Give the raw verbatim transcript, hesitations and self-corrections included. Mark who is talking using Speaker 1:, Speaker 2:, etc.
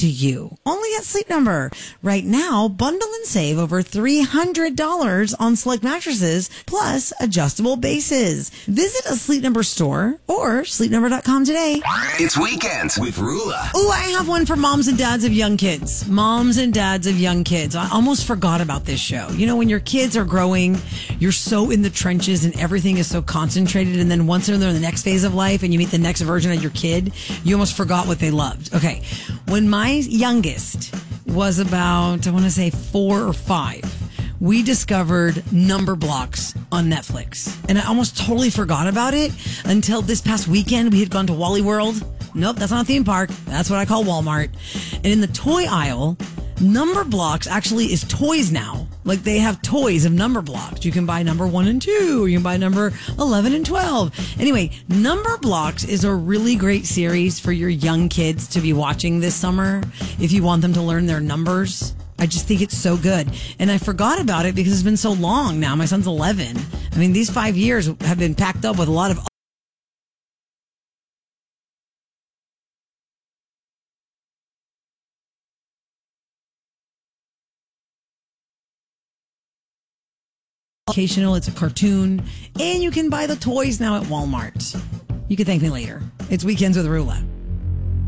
Speaker 1: to you. Only at Sleep Number. Right now, bundle and save over three hundred dollars on select mattresses plus adjustable bases. Visit a Sleep Number store or sleep number dot com today.
Speaker 2: It's Weekends with Rula.
Speaker 1: Oh, I have one for moms and dads of young kids. Moms and dads of young kids. I almost forgot about this show. You know, when your kids are growing, you're so in the trenches and everything is so concentrated. And then once they're in the next phase of life and you meet the next version of your kid, you almost forgot what they loved. Okay. When my youngest was about, I want to say four or five, we discovered Number Blocks on Netflix. And I almost totally forgot about it until this past weekend. We had gone to Wally World. Nope, that's not a theme park. That's what I call Walmart. And in the toy aisle, Number Blocks actually is toys now. Like they have toys of Number Blocks. You can buy number one and two, or you can buy number eleven and twelve. Anyway, Number Blocks is a really great series for your young kids to be watching this summer if you want them to learn their numbers. I just think it's so good. And I forgot about it because it's been so long now. My son's eleven. I mean, these five years have been packed up with a lot of educational. It's a cartoon. And you can buy the toys now at Walmart. You can thank me later. It's Weekends with Rula.